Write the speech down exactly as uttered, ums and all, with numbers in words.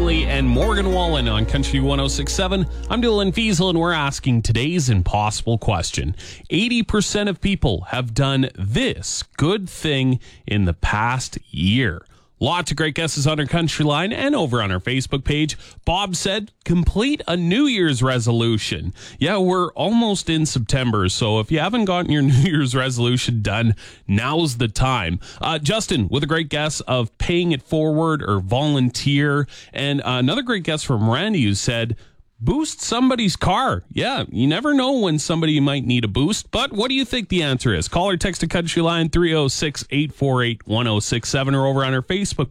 Langley and Morgan Wallen on Country one oh six point seven. I'm Dylan Fiesel, and we're asking today's impossible question. eighty percent of people have done this good thing in the past year. Lots of great guesses on our Country line and over on our Facebook page. Bob said, complete a New Year's resolution. Yeah, we're almost in September, so if you haven't gotten your New Year's resolution done, now's the time. Uh, Justin, with a great guess of paying it forward or volunteer. And uh, another great guess from Randy who said, boost somebody's car. Yeah, you never know when somebody might need a boost, but what do you think the answer is? Call or text a Country line three oh six, eight four eight, one oh six seven or over on our Facebook